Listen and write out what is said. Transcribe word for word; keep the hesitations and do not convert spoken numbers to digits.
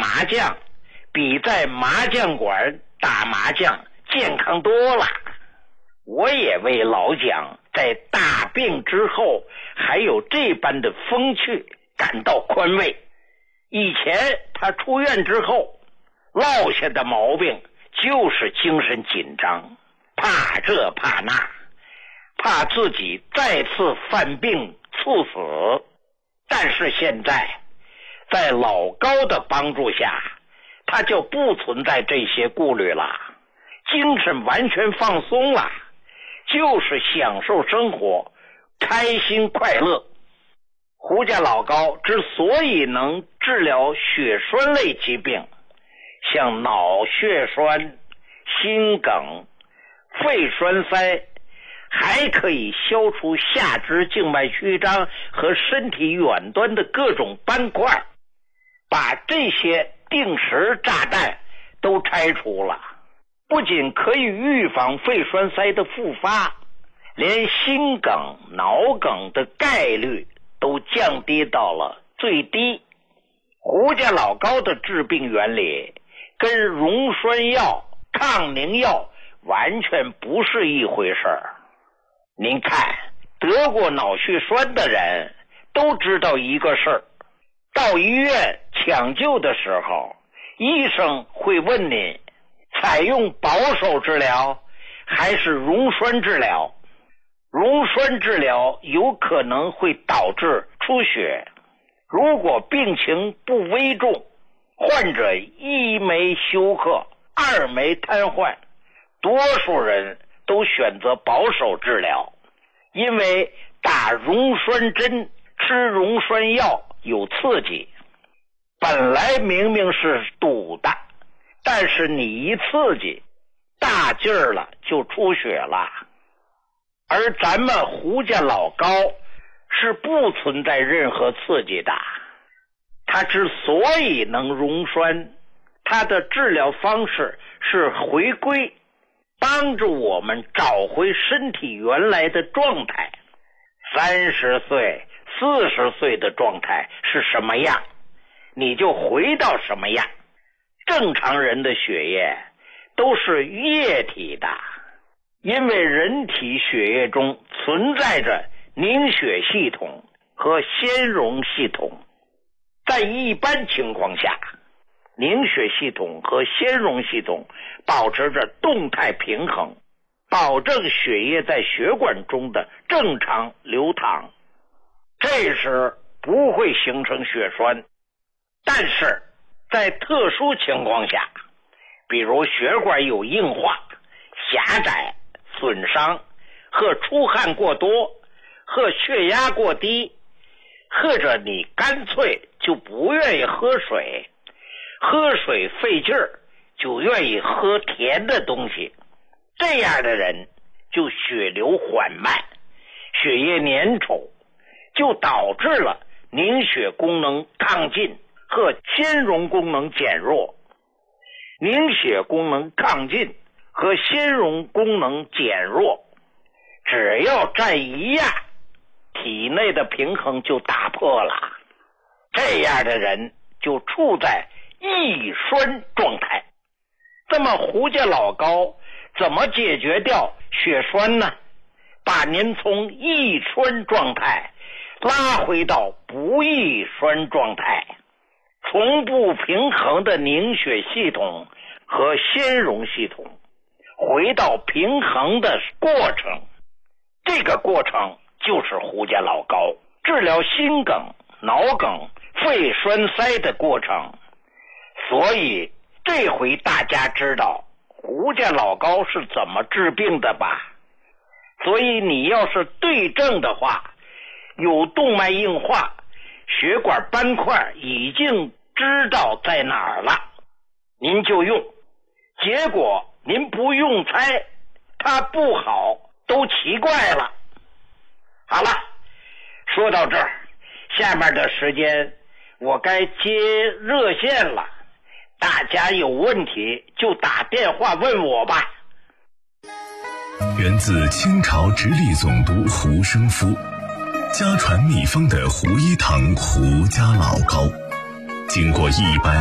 麻将比在麻将馆打麻将健康多了。我也为老蒋在大病之后还有这般的风趣感到宽慰。以前他出院之后落下的毛病就是精神紧张，怕这怕那，怕自己再次犯病猝死。但是现在在老高的帮助下，他就不存在这些顾虑了，精神完全放松了，就是享受生活，开心快乐。胡家老高之所以能治疗血栓类疾病，像脑血栓、心梗、肺栓塞，还可以消除下肢静脉曲张和身体远端的各种斑块，把这些定时炸弹都拆除了。不仅可以预防肺栓塞的复发，连心梗、脑梗的概率都降低到了最低。胡家老高的治病原理跟溶栓药、抗凝药完全不是一回事儿。您看，得过脑血栓的人都知道一个事儿，到医院抢救的时候，医生会问你采用保守治疗还是溶栓治疗。溶栓治疗有可能会导致出血，如果病情不危重，患者一没休克，二没瘫痪，多数人都选择保守治疗，因为打溶栓针、吃溶栓药有刺激，本来明明是堵的，但是你一刺激，大劲儿了就出血了。而咱们胡家老高是不存在任何刺激的，他之所以能溶栓，他的治疗方式是回归，帮助我们找回身体原来的状态。三十岁、四十岁的状态是什么样，你就回到什么样。正常人的血液都是液体的，因为人体血液中存在着凝血系统和纤溶系统。在一般情况下，凝血系统和纤溶系统保持着动态平衡，保证血液在血管中的正常流淌，这时不会形成血栓。但是在特殊情况下，比如血管有硬化、狭窄、损伤，或出汗过多，或血压过低，或者你干脆就不愿意喝水，喝水费劲儿，就愿意喝甜的东西，这样的人就血流缓慢，血液粘稠，就导致了凝血功能亢进和纤溶功能减弱。凝血功能亢进和纤溶功能减弱，只要占一样，体内的平衡就打破了，这样的人就处在易栓状态。这么胡家老高怎么解决掉血栓呢？把您从易栓状态拉回到不易栓状态，从不平衡的凝血系统和纤溶系统回到平衡的过程。这个过程就是胡家老高治疗心梗、脑梗、肺栓塞的过程。所以这回大家知道胡家老高是怎么治病的吧？所以你要是对症的话，有动脉硬化，血管斑块已经知道在哪儿了，您就用。结果您不用猜，它不好，都奇怪了。好了，说到这儿，下面的时间我该接热线了，大家有问题就打电话问我吧。 源自清朝直隶总督胡生夫，家传秘方的胡一堂胡家老高，经过一百